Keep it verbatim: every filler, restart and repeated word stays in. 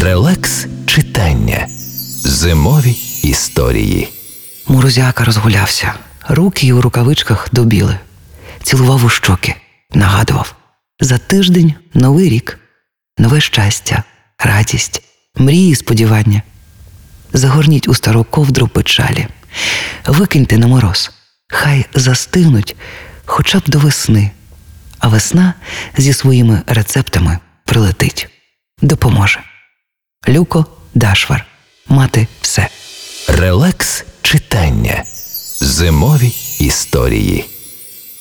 Релакс читання. Зимові історії. Морозяка розгулявся. Руки у рукавичках добіли. Цілував у щоки. Нагадував. За тиждень новий рік. Нове щастя, радість, мрії і сподівання. Загорніть у стару ковдру печалі. Викиньте на мороз. Хай застигнуть хоча б до весни. А весна зі своїми рецептами прилетить. Допоможе. Люко Дашвар. Мати все. Релакс читання. Зимові історії.